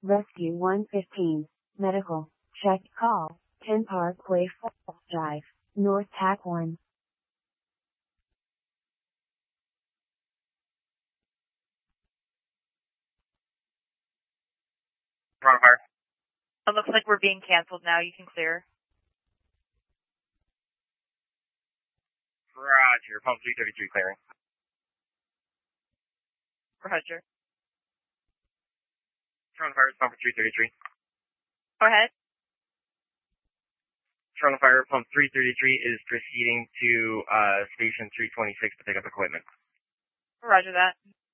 Rescue 115. Medical. Check call. 10 Parkway Falls Drive. North TAC 1. Toronto Fire. It looks like we're being canceled now. You can clear. Roger. Pump 333 clearing. Roger. Toronto Fire, pump 333. Go ahead. Toronto Fire, pump 333 is proceeding to station 326 to pick up equipment. Roger that.